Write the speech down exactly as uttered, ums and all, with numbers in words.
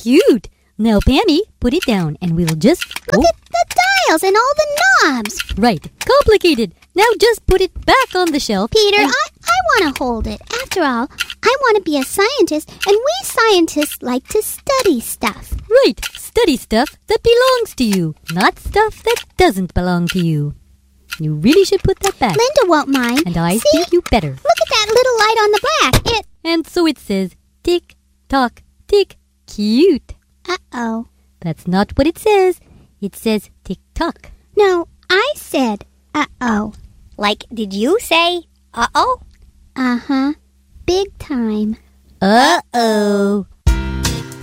cute. Now, Pammy, put it down and we'll just... Look oh. at the dials and all the knobs. Right. Complicated. Now just put it back on the shelf. Peter, and... I, I want to hold it. After all, I want to be a scientist, and we scientists like to study stuff. Right. Study stuff that belongs to you, not stuff that doesn't belong to you. You really should put that back. Linda won't mind. And I See? think you better. Look at that little light on the back. It... And so it says, tick, tock, tick, cute. Uh-oh. That's not what it says. It says tick-tock. No, I said uh-oh. Like, did you say uh-oh? Uh-huh. Big time. Uh-oh.